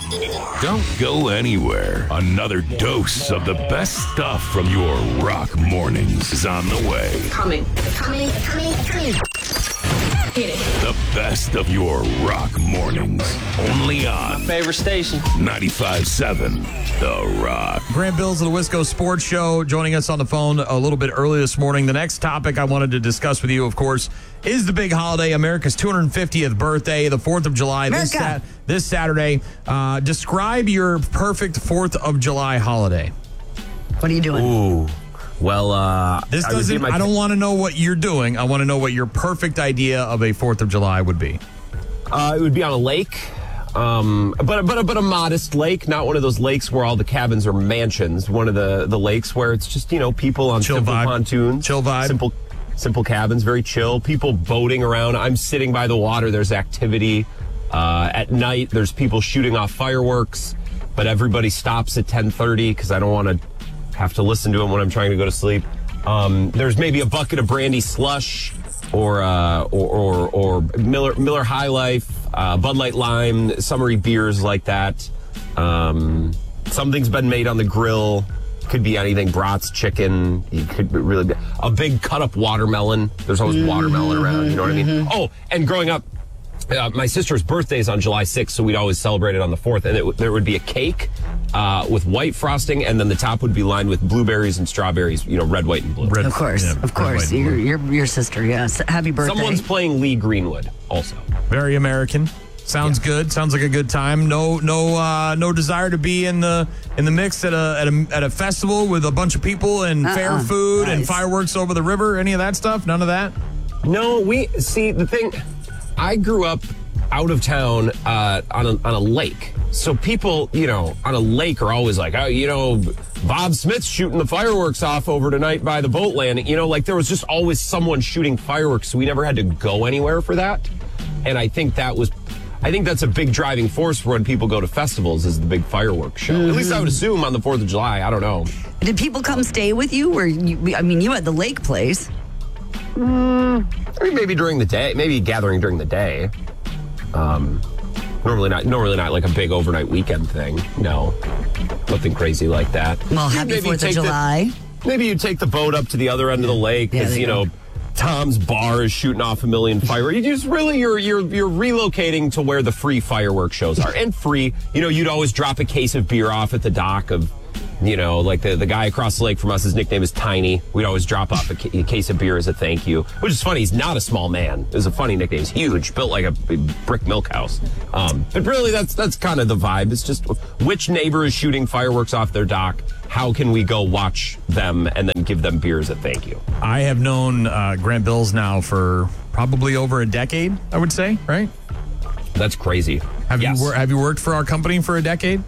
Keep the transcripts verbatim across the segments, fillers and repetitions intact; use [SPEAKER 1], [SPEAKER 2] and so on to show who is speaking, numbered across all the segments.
[SPEAKER 1] Don't go anywhere. Another dose of the best stuff from your rock mornings is on the way.
[SPEAKER 2] It's coming. It's coming. It's coming. It's coming. Get it.
[SPEAKER 1] The best of your rock mornings. Only on
[SPEAKER 3] My favorite station.
[SPEAKER 1] ninety-five point seven The Rock.
[SPEAKER 4] Grant Bills of the Wisco Sports Show joining us on the phone a little bit early this morning. The next topic I wanted to discuss with you, of course, is the big holiday, America's two hundred fiftieth birthday, the fourth of July, this, sat- this Saturday. Uh, describe your perfect fourth of July holiday.
[SPEAKER 5] What are you doing?
[SPEAKER 3] Ooh. Well, uh...
[SPEAKER 4] This
[SPEAKER 3] I would
[SPEAKER 4] doesn't,
[SPEAKER 3] do my
[SPEAKER 4] I don't want to know what you're doing. I want to know what your perfect idea of a fourth of July would be.
[SPEAKER 3] Uh, it would be on a lake, um, but but but a modest lake, not one of those lakes where all the cabins are mansions. One of the, the lakes where it's just, you know, people on
[SPEAKER 4] Chill
[SPEAKER 3] simple
[SPEAKER 4] vibe.
[SPEAKER 3] pontoons,
[SPEAKER 4] Chill vibe.
[SPEAKER 3] simple simple cabins, very chill. People boating around. I'm sitting by the water. There's activity uh, at night. There's people shooting off fireworks, but everybody stops at ten thirty because I don't want to have to listen to them when I'm trying to go to sleep. Um, there's maybe a bucket of brandy slush. Or, uh, or or or Miller Miller High Life, uh, Bud Light Lime, summery beers like that. Um, something's been made on the grill. Could be anything. Brats, chicken. You could really be, a big cut up watermelon. There's always mm-hmm. watermelon around. You know what I mean? Oh, and growing up, uh, my sister's birthday is on July sixth, so we'd always celebrate it on the fourth. And it, there would be a cake uh, with white frosting, and then the top would be lined with blueberries and strawberries. You know, red, white, and blue.
[SPEAKER 4] Red,
[SPEAKER 5] of course,
[SPEAKER 4] yeah,
[SPEAKER 5] of
[SPEAKER 4] red,
[SPEAKER 5] course.
[SPEAKER 4] white,
[SPEAKER 5] Your, your your sister, yes. Happy birthday.
[SPEAKER 3] Someone's playing Lee Greenwood also.
[SPEAKER 4] Very American. Sounds yeah. good. Sounds like a good time. No, no, uh, no desire to be in the in the mix at a at a, at a festival with a bunch of people and uh-uh. fair food nice. and fireworks over the river. Any of that stuff? None of that.
[SPEAKER 3] No, we see the thing. I grew up out of town uh, on a on a lake, so people, you know, on a lake are always like, oh, you know, Bob Smith's shooting the fireworks off over tonight by the boat landing. You know, like there was just always someone shooting fireworks, so we never had to go anywhere for that. And I think that was. I think that's a big driving force for when people go to festivals is the big fireworks show. Mm-hmm. At least I would assume on the fourth of July. I don't know.
[SPEAKER 5] Did people come stay with you? Or you, I mean, you had the lake place.
[SPEAKER 3] Mm, I mean, maybe during the day. Maybe gathering during the day. Um, normally not. Normally not like a big overnight weekend thing. No, nothing crazy like that.
[SPEAKER 5] Well, happy
[SPEAKER 3] maybe
[SPEAKER 5] fourth of July.
[SPEAKER 3] The, maybe you take the boat up to the other end of the lake because yeah, you know. Go. Tom's bar is shooting off a million fireworks. You just really, you're you're you're relocating to where the free fireworks shows are. And free, you know, you'd always drop a case of beer off at the dock of, you know, like the, the guy across the lake from us, his nickname is Tiny. We'd always drop off a, ca- a case of beer as a thank you, which is funny. He's not a small man. It's a funny nickname. He's huge, built like a brick milk house. Um, but really, that's that's kind of the vibe. It's just which neighbor is shooting fireworks off their dock. How can we go watch them and then give them beer as a thank you?
[SPEAKER 4] I have known uh, Grant Bills now for probably over a decade, I would say, right?
[SPEAKER 3] That's crazy.
[SPEAKER 4] Have
[SPEAKER 3] yes.
[SPEAKER 4] you wor- have you worked for our company for a decade?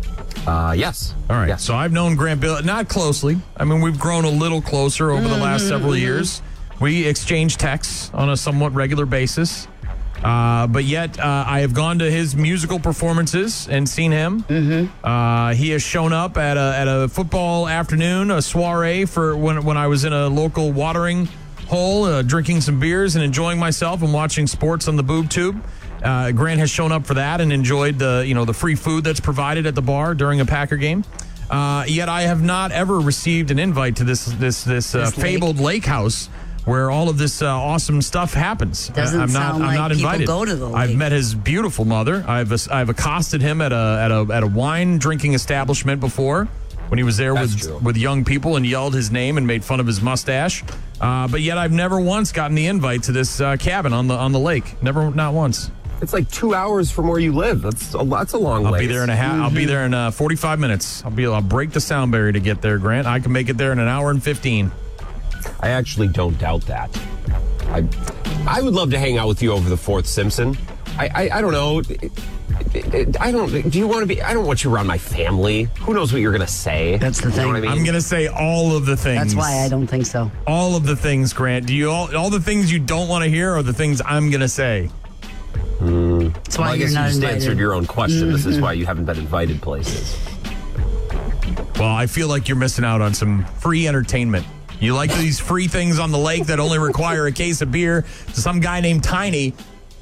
[SPEAKER 3] Uh, yes.
[SPEAKER 4] All right.
[SPEAKER 3] Yes.
[SPEAKER 4] So I've known Grant Bill, not closely. I mean, we've grown a little closer over mm-hmm. the last several years. We exchange texts on a somewhat regular basis. Uh, but yet, uh, I have gone to his musical performances and seen him. Mm-hmm. Uh, he has shown up at a at a football afternoon, a soiree for when when I was in a local watering hole, uh, drinking some beers and enjoying myself and watching sports on the boob tube. Uh, Grant has shown up for that and enjoyed the you know the free food that's provided at the bar during a Packer game. Uh, yet I have not ever received an invite to this this this, uh, this fabled lake house. Where all of this uh, awesome stuff happens.
[SPEAKER 5] Doesn't
[SPEAKER 4] I'm not,
[SPEAKER 5] sound
[SPEAKER 4] I'm
[SPEAKER 5] like
[SPEAKER 4] not
[SPEAKER 5] people
[SPEAKER 4] invited.
[SPEAKER 5] go to the lake.
[SPEAKER 4] I've met his beautiful mother. I've I've accosted him at a at a at a wine drinking establishment before when he was there
[SPEAKER 3] That's
[SPEAKER 4] with
[SPEAKER 3] true.
[SPEAKER 4] with young people and yelled his name and made fun of his mustache. Uh, but yet I've never once gotten the invite to this uh, cabin on the on the lake. Never, not once.
[SPEAKER 3] It's like two hours from where you live. That's a that's a long.
[SPEAKER 4] I'll
[SPEAKER 3] ways.
[SPEAKER 4] be there in a half. Mm-hmm. I'll be there in uh, forty-five minutes. I'll be. I'll break the sound barrier to get there, Grant. I can make it there in an hour and fifteen.
[SPEAKER 3] I actually don't doubt that. I I would love to hang out with you over the fourth Simpson. I I, I don't know. I don't. Do you want to be? I don't want you around my family. Who knows what you're going to say?
[SPEAKER 5] That's the
[SPEAKER 3] you
[SPEAKER 5] thing.
[SPEAKER 3] Know what I mean?
[SPEAKER 4] I'm going to say all of the things.
[SPEAKER 5] That's why I don't think so.
[SPEAKER 4] All of the things, Grant. Do you all all the things you don't want to hear are the things I'm going to say?
[SPEAKER 3] Mm.
[SPEAKER 5] That's why
[SPEAKER 3] well, I
[SPEAKER 5] you're
[SPEAKER 3] guess
[SPEAKER 5] not
[SPEAKER 3] you just
[SPEAKER 5] invited.
[SPEAKER 3] answered your own question. Mm-hmm. This is
[SPEAKER 5] Mm-hmm.
[SPEAKER 3] why you haven't been invited places.
[SPEAKER 4] Well, I feel like you're missing out on some free entertainment. You like these free things on the lake that only require a case of beer to some guy named Tiny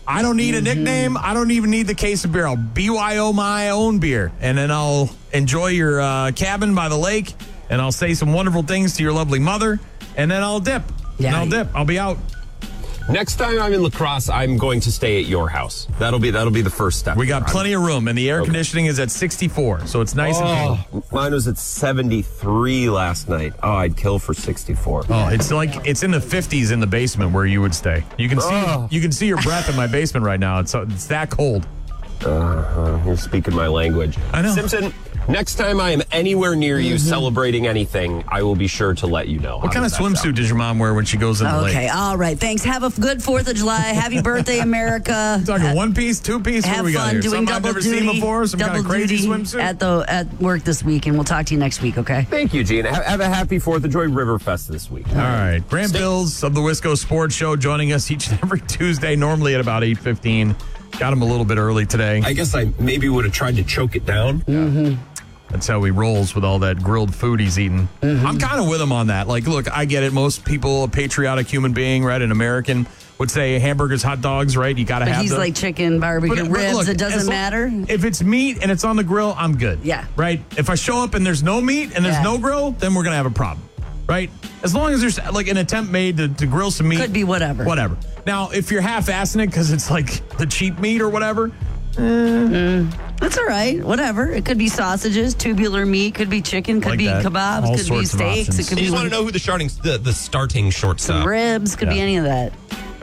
[SPEAKER 4] I don't need a nickname. I don't even need the case of beer. I'll B Y O my own beer. And then I'll enjoy your uh, cabin by the lake. And I'll say some wonderful things to your lovely mother. And then I'll dip.
[SPEAKER 5] Yeah.
[SPEAKER 4] And I'll dip. I'll be out.
[SPEAKER 3] Next time I'm in La Crosse, I'm going to stay at your house. That'll be that'll be the first step.
[SPEAKER 4] We got plenty of room. And the air
[SPEAKER 3] Okay.
[SPEAKER 4] conditioning is at sixty-four. So it's nice and
[SPEAKER 3] Oh,
[SPEAKER 4] cool.
[SPEAKER 3] mine was at seventy-three last night. Oh, I'd kill for sixty-four.
[SPEAKER 4] Oh, it's like it's in the fifties in the basement where you would stay. You can see
[SPEAKER 3] Oh.
[SPEAKER 4] you can see your breath in my basement right now. It's it's that cold.
[SPEAKER 3] Uh, you're speaking my language.
[SPEAKER 4] I know.
[SPEAKER 3] Simpson, next time I am anywhere near you celebrating anything, I will be sure to let you know.
[SPEAKER 4] What kind of swimsuit does your mom wear when she goes in the
[SPEAKER 5] Okay,
[SPEAKER 4] lake?
[SPEAKER 5] all right. Thanks. Have a good fourth of July. Happy birthday, America.
[SPEAKER 4] Talking one piece, two piece. What
[SPEAKER 5] Have
[SPEAKER 4] do we got
[SPEAKER 5] fun
[SPEAKER 4] here?
[SPEAKER 5] doing
[SPEAKER 4] Something I've
[SPEAKER 5] double
[SPEAKER 4] never
[SPEAKER 5] duty.
[SPEAKER 4] seen before. Some
[SPEAKER 5] double
[SPEAKER 4] kind of crazy
[SPEAKER 5] duty
[SPEAKER 4] swimsuit.
[SPEAKER 5] at the at work this week, and we'll talk to you next week. Okay.
[SPEAKER 3] Thank you, Gene. Ha- Have a happy fourth. Enjoy Riverfest this week.
[SPEAKER 4] All right, Grant Bills of the Wisco Sports Show joining us each and every Tuesday, normally at about eight fifteen. Got him a little bit early today.
[SPEAKER 3] I guess I maybe would have tried to choke it down.
[SPEAKER 4] That's how he rolls with all that grilled food he's eating. I'm kind of with him on that. Like, look, I get it. Most people, a patriotic human being, right, an American, would say hamburgers, hot dogs, right? You got to
[SPEAKER 5] But
[SPEAKER 4] have
[SPEAKER 5] he's
[SPEAKER 4] them.
[SPEAKER 5] like chicken, barbecue,
[SPEAKER 4] But- but
[SPEAKER 5] ribs.
[SPEAKER 4] look,
[SPEAKER 5] it
[SPEAKER 4] as
[SPEAKER 5] doesn't
[SPEAKER 4] long-
[SPEAKER 5] matter.
[SPEAKER 4] If it's meat and it's on the grill, I'm good.
[SPEAKER 5] Yeah.
[SPEAKER 4] Right? If I show up and there's no meat and there's
[SPEAKER 5] Yeah.
[SPEAKER 4] no grill, then we're going to have a problem. Right? As long as there's like an attempt made to, to grill some meat.
[SPEAKER 5] Could be whatever.
[SPEAKER 4] Whatever. Now, if you're half-assing it because it's like the cheap meat or whatever,
[SPEAKER 5] That's all right. Whatever. It could be sausages, tubular meat, could be chicken, could
[SPEAKER 4] Like
[SPEAKER 5] be
[SPEAKER 4] that.
[SPEAKER 5] kebabs,
[SPEAKER 4] All
[SPEAKER 5] could be
[SPEAKER 4] sorts of
[SPEAKER 5] steaks,
[SPEAKER 4] options.
[SPEAKER 5] it could
[SPEAKER 6] You
[SPEAKER 5] be
[SPEAKER 6] just want to know who the starting the, the starting shortstop.
[SPEAKER 5] ribs, could be
[SPEAKER 4] Yeah.
[SPEAKER 5] any of that.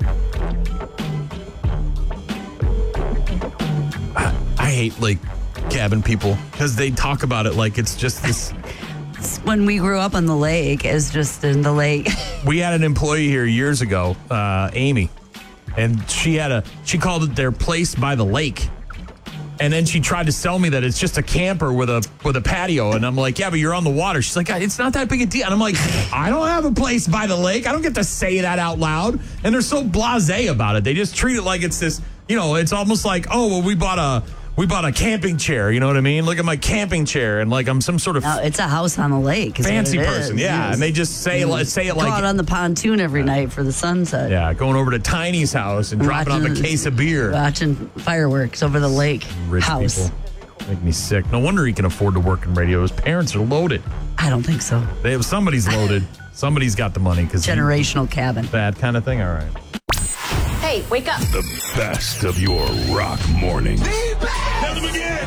[SPEAKER 4] I hate like cabin people because they talk about it like it's just this.
[SPEAKER 5] When we grew up on the lake, it's just in the lake.
[SPEAKER 4] We had an employee here years ago, uh, Amy, and she had a she called it their place by the lake. And then she tried to sell me that it's just a camper with a with a patio, and I'm like, yeah, but you're on the water. She's like, it's not that big a deal. And I'm like, I don't have a place by the lake. I don't get to say that out loud. And they're so blasé about it. They just treat it like it's this, you know, it's almost like, oh, well, we bought a we bought a camping chair. You know what I mean? Look at my camping chair, and like I'm some sort of
[SPEAKER 5] No, it's a house on the lake. is what
[SPEAKER 4] fancy
[SPEAKER 5] it
[SPEAKER 4] person.
[SPEAKER 5] is.
[SPEAKER 4] Yeah,
[SPEAKER 5] Yes.
[SPEAKER 4] and they just say like say it
[SPEAKER 5] Go out
[SPEAKER 4] like.
[SPEAKER 5] on the pontoon every night for the sunset.
[SPEAKER 4] Yeah, going over to Tiny's house and dropping off a
[SPEAKER 5] Watching-
[SPEAKER 4] case of beer.
[SPEAKER 5] Watching fireworks over the lake
[SPEAKER 4] Rich
[SPEAKER 5] house.
[SPEAKER 4] people make me sick. No wonder he can afford to work in radio. His parents are loaded.
[SPEAKER 5] I don't think so.
[SPEAKER 4] They have somebody's loaded. Somebody's got the money because
[SPEAKER 5] Generational cabin.
[SPEAKER 4] that kind of thing. All right.
[SPEAKER 2] Hey, wake up.
[SPEAKER 1] The best of your rock mornings.
[SPEAKER 7] Tell them again.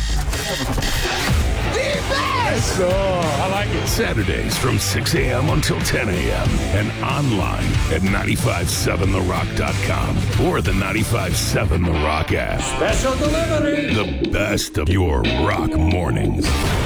[SPEAKER 1] So, I like it. Saturdays from six a.m. until ten a.m. and online at nine five seven the rock dot com or the nine five seven The Rock app.
[SPEAKER 7] Special delivery.
[SPEAKER 1] The best of your rock mornings.